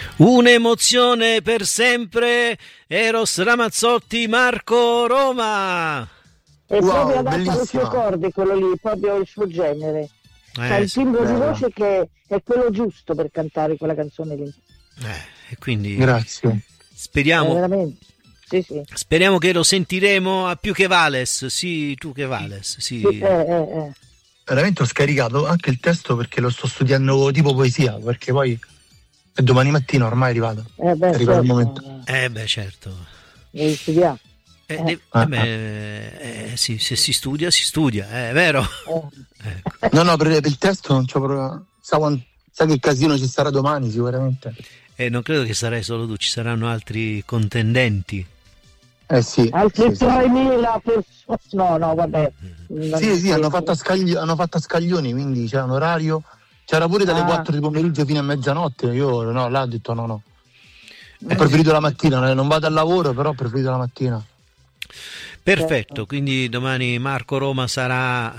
Un'emozione per sempre, Eros Ramazzotti, Marco Roma. È Wow, proprio adatta alle bellissima. sue corde, quello lì, proprio il suo genere. C'ha il timbro di bella. voce che è quello giusto per cantare quella canzone lì. E quindi Grazie. speriamo, Veramente. Sì. speriamo che lo sentiremo a più che Vales. Sì, tu che Vales. Sì. Veramente ho scaricato anche il testo perché lo sto studiando tipo poesia, perché poi è domani mattina ormai è arrivato. È arrivato il momento. Certo. Devi studiare. Sì, se si studia, è vero. Ecco. No, per il testo non c'ho proprio. Sai che casino ci sarà domani sicuramente. Non credo che sarai solo tu, ci saranno altri contendenti. Sì. Altri sì. 3.000 persone. No, vabbè. Sì, hanno fatto a scaglioni, quindi c'era un orario. C'era pure dalle 4 di pomeriggio fino a mezzanotte. Io là ho detto no. Ho preferito la mattina, non vado al lavoro, però ho preferito la mattina. Perfetto, quindi domani Marco Roma sarà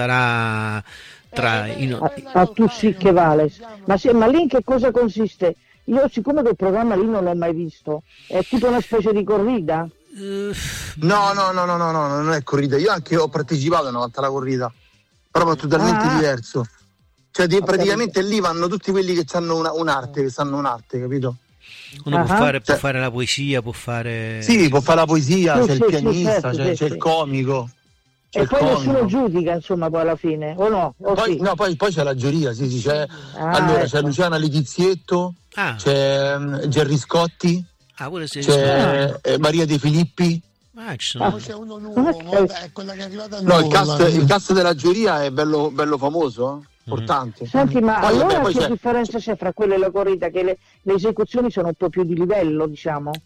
tra a tu sì che vale. Ma lì in che cosa consiste? Io siccome quel programma lì non l'ho mai visto, è tipo una specie di corrida? No, non è corrida. Io anche ho partecipato una volta alla corrida, però è totalmente diverso. Cioè praticamente lì vanno tutti quelli che hanno un'arte, che sanno un'arte, capito? Uno può fare la poesia, può fare... Sì, può fare la poesia, c'è il pianista, certo, c'è il comico. E poi nessuno giudica, insomma, poi alla fine, o no? Poi c'è la giuria, sì, c'è. Allora, c'è Luciana Letizietto, c'è Gerry Scotti, c'è Maria De Filippi. Ci sono... C'è uno nuovo, è quella che è arrivata nuovo. No, il cast della giuria è bello famoso, importante. Senti, ma poi, allora che differenza c'è fra quelle e la corrida? Che le esecuzioni sono un po' più di livello, diciamo?